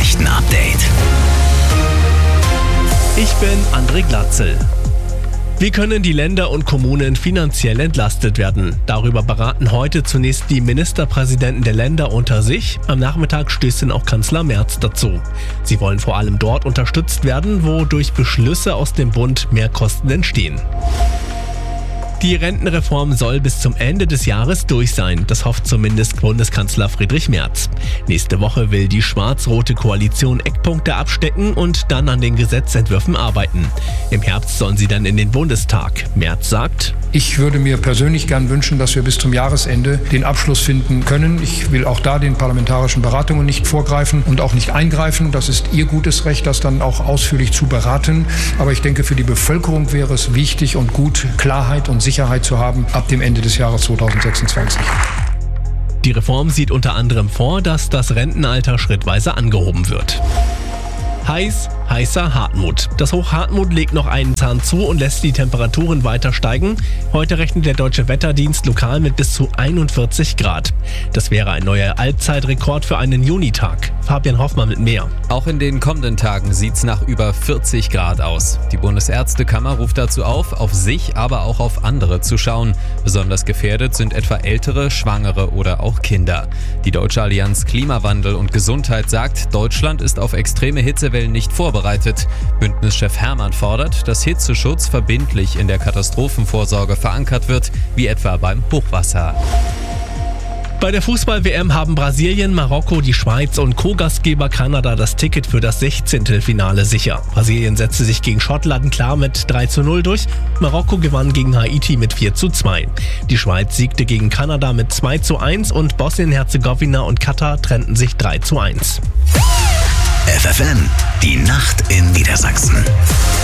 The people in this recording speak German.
Nachrichten-Update. Ich bin André Glatzel. Wie können die Länder und Kommunen finanziell entlastet werden? Darüber beraten heute zunächst die Ministerpräsidenten der Länder unter sich. Am Nachmittag stößt dann auch Kanzler Merz dazu. Sie wollen vor allem dort unterstützt werden, wo durch Beschlüsse aus dem Bund mehr Kosten entstehen. Die Rentenreform soll bis zum Ende des Jahres durch sein. Das hofft zumindest Bundeskanzler Friedrich Merz. Nächste Woche will die schwarz-rote Koalition Eckpunkte abstecken und dann an den Gesetzentwürfen arbeiten. Im Herbst sollen sie dann in den Bundestag. Merz sagt: Ich würde mir persönlich gern wünschen, dass wir bis zum Jahresende den Abschluss finden können. Ich will auch da den parlamentarischen Beratungen nicht vorgreifen und auch nicht eingreifen. Das ist Ihr gutes Recht, das dann auch ausführlich zu beraten. Aber ich denke, für die Bevölkerung wäre es wichtig und gut, Klarheit und Sicherheit zu haben ab dem Ende des Jahres 2026. Die Reform sieht unter anderem vor, dass das Rentenalter schrittweise angehoben wird. Heißer Hartmut. Das Hoch Hartmut legt noch einen Zahn zu und lässt die Temperaturen weiter steigen. Heute rechnet der Deutsche Wetterdienst lokal mit bis zu 41 Grad. Das wäre ein neuer Allzeitrekord für einen Junitag. Fabian Hoffmann mit mehr. Auch in den kommenden Tagen sieht's nach über 40 Grad aus. Die Bundesärztekammer ruft dazu auf sich, aber auch auf andere zu schauen. Besonders gefährdet sind etwa Ältere, Schwangere oder auch Kinder. Die Deutsche Allianz Klimawandel und Gesundheit sagt, Deutschland ist auf extreme Hitzewellen nicht vorbereitet. Bündnischef Hermann fordert, dass Hitzeschutz verbindlich in der Katastrophenvorsorge verankert wird, wie etwa beim Hochwasser. Bei der Fußball-WM haben Brasilien, Marokko, die Schweiz und Co-Gastgeber Kanada das Ticket für das 16. Finale sicher. Brasilien setzte sich gegen Schottland klar mit 3:0 durch. Marokko gewann gegen Haiti mit 4:2. Die Schweiz siegte gegen Kanada mit 2:1 und Bosnien-Herzegowina und Katar trennten sich 3:1. FFN, die Nacht in Niedersachsen.